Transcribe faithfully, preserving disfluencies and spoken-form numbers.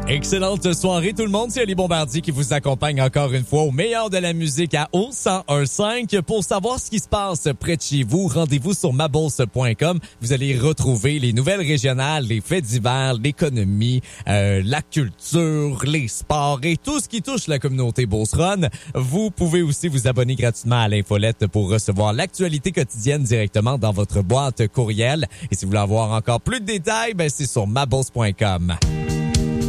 Excellente soirée tout le monde, c'est Ali Bombardier qui vous accompagne encore une fois au meilleur de la musique à O cent un cinq. Pour savoir ce qui se passe près de chez vous, rendez-vous sur ma bourse point com. Vous allez retrouver les nouvelles régionales, les faits divers, l'économie, euh, la culture, les sports et tout ce qui touche la communauté beauceronne. Vous pouvez aussi vous abonner gratuitement à l'infolette pour recevoir l'actualité quotidienne directement dans votre boîte courriel. Et si vous voulez avoir encore plus de détails, ben c'est sur ma bourse point com.